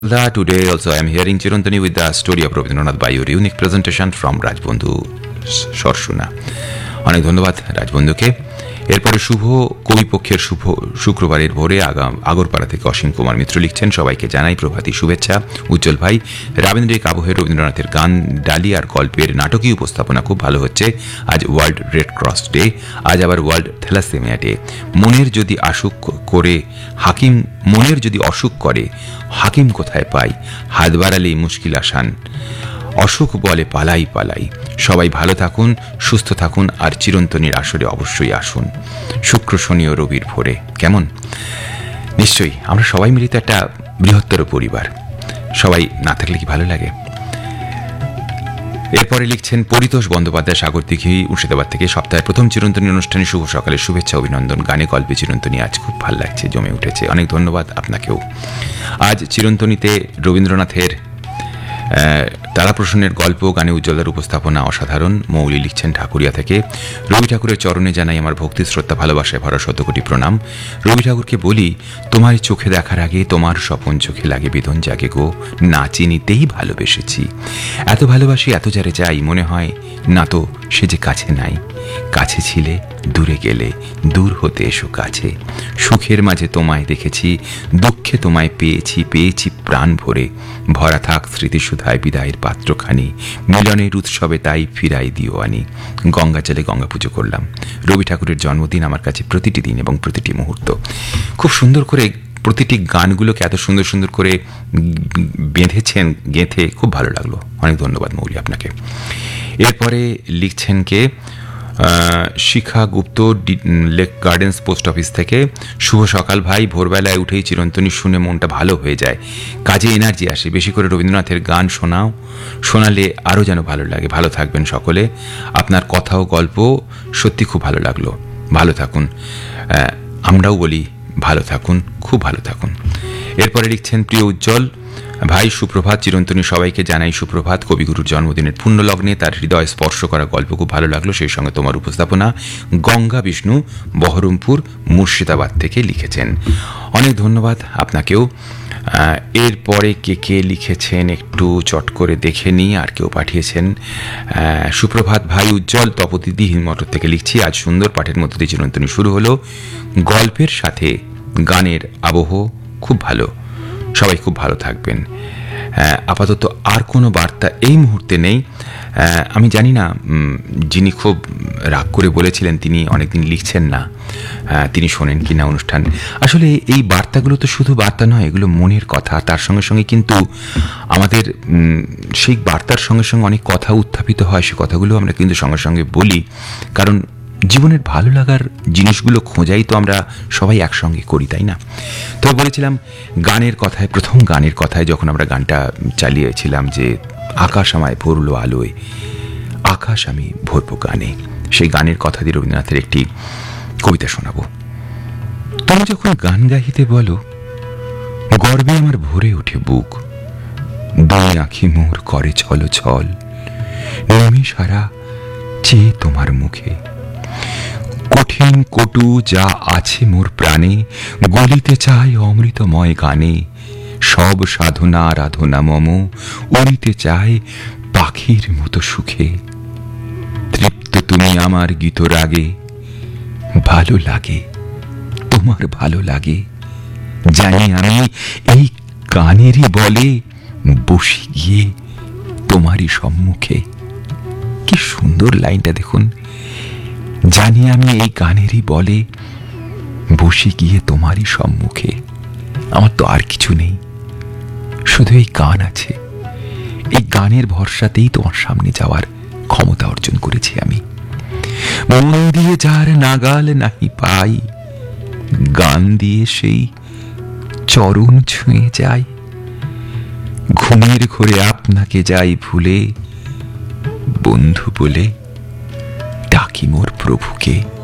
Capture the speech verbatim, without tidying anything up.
That today also I am hearing Chirantani with the story of Rabindranath by your unique presentation from Rajbandhu Sorshuna. অনেক ধন্যবাদ রাজবন্ধুকে। এরপরে শুভ কবিপক্ষের শুভ শুক্রবারের ভোরে আগাম আগরপাড়া থেকে অসীম কুমার মিত্র লিখছেন, সবাইকে জানাই প্রভাতী শুভেচ্ছা। উজ্জ্বল ভাই, রাবীন্দ্রিক আবহে রবীন্দ্রনাথের গান, ডালি আর গল্পের নাটকীয় উপস্থাপনা খুব ভালো হচ্ছে। আজ ওয়ার্ল্ড রেড ক্রস ডে, আজ আবার ওয়ার্ল্ড থ্যালাসেমিয়া ডে। মনের যদি অসুখ করে হাকিম মনের যদি অসুখ করে হাকিম কোথায় পাই, হাত বাড়ালেই মুশকিল আসান। অসুখ বলে পালাই পালাই। সবাই ভালো থাকুন, সুস্থ থাকুন, আর চিরন্তনীর আসরে অবশ্যই আসুন। শুক্র শনি ও রবির ভোরে কেমন? নিশ্চয়ই আমরা সবাই মিলিত একটা বৃহত্তর পরিবার, সবাই না থাকলে কি ভালো লাগে? এরপরে লিখছেন পরিতোষ বন্দ্যোপাধ্যায়, সাগরদিঘি মুর্শিদাবাদ থেকে। সপ্তাহের প্রথম চিরন্তনী অনুষ্ঠানে শুভ সকালে শুভেচ্ছা অভিনন্দন। গানে গল্পে চিরন্তনী আজ খুব ভালো লাগছে, জমে উঠেছে। অনেক ধন্যবাদ আপনাকেও। আজ চিরন্তনীতে রবীন্দ্রনাথের তারাপ্রসন্নের গল্প, গানে উজ্জ্বলার উপস্থাপনা অসাধারণ। মৌলি লিখছেন ঠাকুরিয়া থেকে। রবি ঠাকুরের চরণে জানাই আমার ভক্তি, শ্রদ্ধা, ভালোবাসায় ভরা শত কোটি প্রণাম। রবি ঠাকুরকে বলি, তোমার চোখে দেখার আগে তোমার স্বপন চোখে লাগে বেদন জাগে গো, না চিনিতেই ভালোবেসেছি। এত ভালোবাসি, এত যারে যাই, মনে হয় না তো সে যে কাছে নাই। কাছে ছিলে দূরে গেলে, দূর হতে এসো কাছে। সুখের মাঝে তোমায় দেখেছি, দুঃখে তোমায় পেয়েছি, পেয়েছি প্রাণ ভরে। ভরা থাক স্মৃতিসুধায় বিদায়ের পাত্রখানি, মিলনের উৎসবে তাই ফিরাই দিও আনি। গঙ্গা জলে গঙ্গা পুজো করলাম। রবি ঠাকুরের জন্মদিন আমার কাছে প্রতিটি দিন এবং প্রতিটি মুহূর্ত। খুব সুন্দর করে প্রতিটি গানগুলোকে এত সুন্দর সুন্দর করে বেঁধেছেন, গেঁথে খুব ভালো লাগলো। অনেক ধন্যবাদ মৌলি আপনাকে। এরপরে লিখছেন কে শিখা গুপ্ত, লেক গার্ডেন্স পোস্ট অফিস থেকে। শুভ সকাল ভাই, ভোরবেলায় উঠেই চিরন্তনী শুনে মনটা ভালো হয়ে যায়, কাজে এনার্জি আসে। বেশি করে রবীন্দ্রনাথের গান শোনাও, শোনালে আরও যেন ভালো লাগে। ভালো থাকবেন সকলে। আপনার কথা ও গল্প সত্যি খুব ভালো লাগলো। ভালো থাকুন, আমরাও বলি ভালো থাকুন, খুব ভালো থাকুন। এরপরে লিখছেন প্রিয় উজ্জ্বল ভাই, সুপ্রভাত। চিরন্তনী সবাইকে জানাই সুপ্রভাত। কবিগুরুর জন্মদিনের পুণ্য লগ্নে তার হৃদয় স্পর্শ করা গল্প খুব ভালো লাগলো, সেই সঙ্গে তোমার উপস্থাপনা। গঙ্গা বিষ্ণু বহরমপুর মুর্শিদাবাদ থেকে লিখেছেন। অনেক ধন্যবাদ আপনাকেও। এরপরে কে কে লিখেছেন একটু চট করে দেখে নিই। আর কেউ পাঠিয়েছেন, সুপ্রভাত ভাই, উজ্জ্বল তপতিদি হিমটর থেকে লিখছি। আজ সুন্দর পাঠের মধ্যে দিয়ে চিরন্তনী শুরু হলো, গল্পের সাথে গানের আবহ খুব ভালো। সবাই খুব ভালো থাকবেন। আপাতত আর কোনো বার্তা এই মুহূর্তে নেই। আমি জানি না যিনি খুব রাগ করে বলেছিলেন তিনি অনেকদিন লিখছেন না, তিনি শোনেন কি না অনুষ্ঠান। আসলে এই বার্তাগুলো তো শুধু বার্তা নয়, এগুলো মনের কথা। তার সঙ্গে সঙ্গে কিন্তু আমাদের সেই বার্তার সঙ্গে সঙ্গে অনেক কথা উত্থাপিত হয়, সে কথাগুলো আমরা কিন্তু সঙ্গে সঙ্গে বলি, কারণ জীবনের ভালো লাগার জিনিসগুলো খোঁজাই তো আমরা সবাই একসঙ্গে করি, তাই না? তো বলেছিলাম গানের কথায়, প্রথম গানের কথায় যখন আমরা গানটা চালিয়েছিলাম যে আকাশ আমায় ভরলো আলোয়, আকাশ আমি ভরবো গানে, সেই গানের কথা দিয়ে রবীন্দ্রনাথের একটি কবিতা শোনাবো। তুমি যখন গান গাহিতে বলো, গর্বে আমার ভরে ওঠে বুক, দুই আঁখি মোর করে ছল ছল, নেমে সারা চেয়ে তোমার মুখে। কঠিন কটু যা আছে মোর প্রাণে, গলিতে চাই অমৃতময় গানে। সব সাধনা আরাধনা মম, উড়িতে চাই পাখির মতো সুখে। তৃপ্ত তুমি আমার গীত রাগে, ভালো লাগে তোমার ভালো লাগে। জানি আমি এই গানেরই বলে বসে গিয়ে তোমারই সম্মুখে। কি সুন্দর লাইনটা দেখুন। জানি আমি এই গানেরই বলে বসে গিয়ে তোমারই সম্মুখে। আমার তো আর কিছু নেই, শুধু এই গান আছে। এই গানের ভরসাতেই তোমার সামনে যাওয়ার ক্ষমতা অর্জন করেছি আমি। মন দিয়ে যার নাগাল নাহি পাই, গান দিয়ে সেই চরণ ছুঁয়ে যাই। ঘুমের ঘোরে আপনাকে যাই ভুলে, বন্ধু বলে ডাকি মোর প্রভুকে।